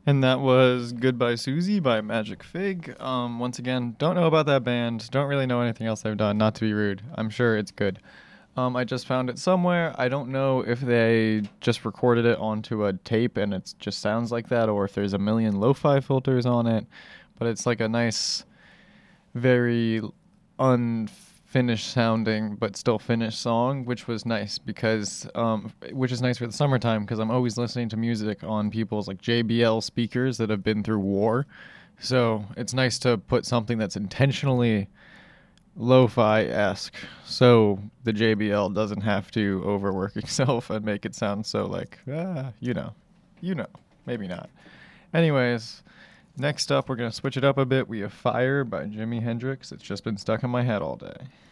And that was Goodbye Susie by Magic Fig. Once again, don't know about that band. Don't really know anything else they've done. Not to be rude. I'm sure it's good. I just found it somewhere. I don't know if they just recorded it onto a tape and it just sounds like that, or if there's a million lo-fi filters on it. But it's like a nice, very unfinished sounding but still finished song, which was nice because which is nice for the summertime because I'm always listening to music on people's like JBL speakers that have been through war. So it's nice to put something that's intentionally lo-fi-esque so the JBL doesn't have to overwork itself and make it sound so like you know, maybe not. Anyways, next up we're gonna switch it up a bit. We have Fire by Jimi Hendrix. It's just been stuck in my head all day.